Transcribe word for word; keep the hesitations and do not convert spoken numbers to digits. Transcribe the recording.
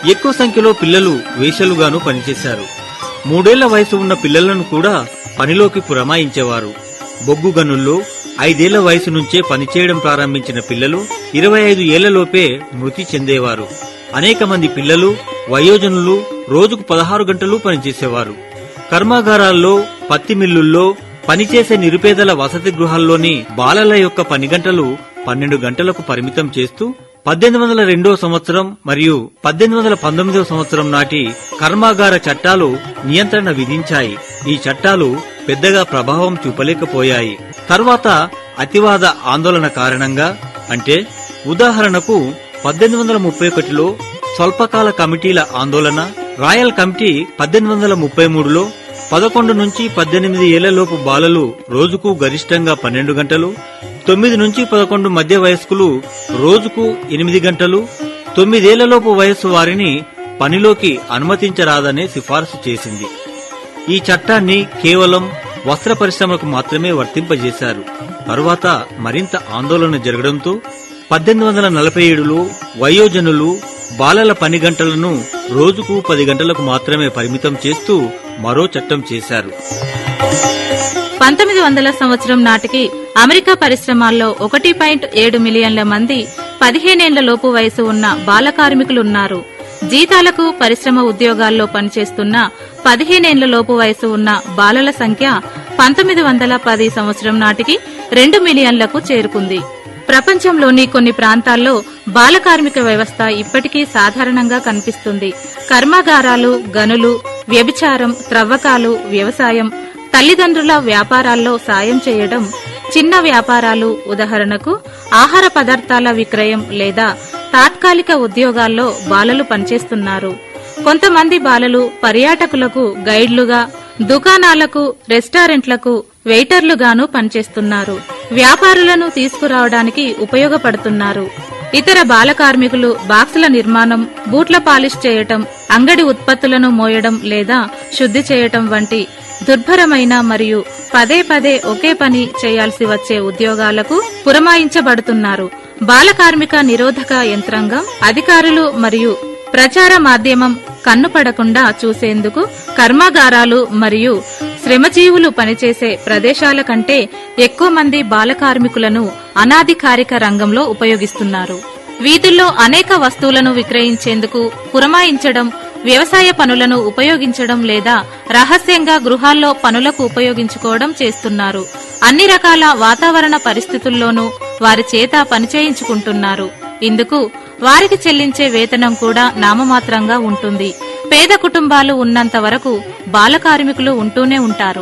ఎక్కువ సంఖ్యలో పిల్లలు వేశ్యలుగాను పనిచేశారు. మూడేళ్ల వయసు ఉన్న పిల్లలను కూడా పనిలోకి పురమాయించేవారు. బొగ్గు గనుల్లో ఐదేళ్ల వయసు నుంచే పనిచేయడం ప్రారంభించిన పిల్లలు ఇరవై ఐదు ఏళ్లలోపే మృతి చెందేవారు. అనేక మంది పిల్లలు, వయోజనులు రోజుకు పదహారు గంటలు పనిచేసేవారు. కర్మాగారాల్లో, పత్తి మిల్లుల్లో పనిచేసే నిరుపేదల వసతి గృహాల్లోని బాలల యొక్క పని గంటలు పన్నెండు గంటలకు పరిమితం చేస్తూ పద్దెనిమిది వందల రెండో సంవత్సరం మరియు పద్దెనిమిది వందల పంతొమ్మిదవ సంవత్సరం నాటి కర్మాగార చట్టాలు నియంత్రణ విధించాయి. ఈ చట్టాలు పెద్దగా ప్రభావం చూపలేకపోయాయి. తర్వాత అతివాద ఆందోళన కారణంగా, అంటే ఉదాహరణకు పద్దెనిమిది వందల ముప్పై ఒకటిలో స్వల్పకాల కమిటీల ఆందోళన, రాయల్ కమిటీ పద్దెనిమిది వందల ముప్పై మూడులో పదకొండు నుంచి పద్దెనిమిది ఏళ్లలోపు బాలలు రోజుకు గరిష్టంగా పన్నెండు గంటలు, తొమ్మిది నుంచి పదకొండు మధ్య వయస్కులు రోజుకు ఎనిమిది గంటలు, తొమ్మిదేళ్లలోపు వయస్సు వారిని పనిలోకి అనుమతించరాదనే సిఫార్సు చేసింది. ఈ చట్టాన్ని కేవలం వస్త్ర పరిశ్రమకు మాత్రమే వర్తింపజేశారు. తరువాత మరింత ఆందోళన జరగడంతో పద్దెనిమిది వందల నలభై ఏడులో వయోజనులు బాలల పని గంటలను రోజుకు పది గంటలకు మాత్రమే పరిమితం చేస్తూ మరో చట్టం చేశారు. పంతొమ్మిది వందల సంవత్సరం నాటికి అమెరికా పరిశ్రమాల్లో ఒకటి పాయింట్ ఏడు మిలియన్ల మంది పదిహేనేండ్ల లోపు వయసు ఉన్న బాల కార్మికులున్నారు. జీతాలకు పరిశ్రమ ఉద్యోగాల్లో పనిచేస్తున్న పదిహేనేండ్ల లోపు వయసు ఉన్న బాలల సంఖ్య పంతొమ్మిది వందల పది సంవత్సరం నాటికి రెండు మిలియన్లకు చేరుకుంది. ప్రపంచంలోని కొన్ని ప్రాంతాల్లో బాల కార్మిక వ్యవస్థ ఇప్పటికీ సాధారణంగా కనిపిస్తుంది. కర్మాగారాలు, గనులు, వ్యభిచారం, త్రవ్వకాలు, వ్యవసాయం, తల్లిదండ్రుల వ్యాపారాల్లో సాయం చేయడం, చిన్న వ్యాపారాలు, ఉదాహరణకు ఆహార పదార్థాల విక్రయం లేదా తాత్కాలిక ఉద్యోగాల్లో బాలలు పనిచేస్తున్నారు. కొంతమంది బాలలు పర్యాటకులకు గైడ్లుగా, దుకాణాలకు, రెస్టారెంట్లకు వెయిటర్లుగాను పనిచేస్తున్నారు. వ్యాపారులను తీసుకురావడానికి ఉపయోగపడుతున్నారు. ఇతర బాల కార్మికులు బాక్సుల నిర్మాణం, బూట్ల పాలిష్ చేయటం, అంగడి ఉత్పత్తులను మోయడం లేదా శుద్ధి చేయటం వంటి దుర్భరమైన మరియు పదే పదే ఒకే పని చేయాల్సి వచ్చే ఉద్యోగాలకు పురమాయించబడుతున్నారు. బాల కార్మిక నిరోధక యంత్రాంగం, అధికారులు మరియు ప్రచార మాధ్యమం కన్నుపడకుండా చూసేందుకు కర్మాగారాలు మరియు శ్రమజీవులు పనిచేసే ప్రదేశాల కంటే ఎక్కువ మంది బాల కార్మికులను అనాధికారిక రంగంలో ఉపయోగిస్తున్నారు. వీధుల్లో అనేక వస్తువులను విక్రయించేందుకు పురమాయించడం, వ్యవసాయ పనులను ఉపయోగించడం లేదా రహస్యంగా గృహాల్లో పనులకు ఉపయోగించుకోవడం చేస్తున్నారు. అన్ని రకాల వాతావరణ పరిస్థితుల్లోనూ వారి చేత పనిచేయించుకుంటున్నారు. ఇందుకు వారికి చెల్లించే వేతనం కూడా నామమాత్రంగా ఉంటుంది. పేద కుటుంబాలు ఉన్నంత వరకు బాల కార్మికులు ఉంటూనే ఉంటారు.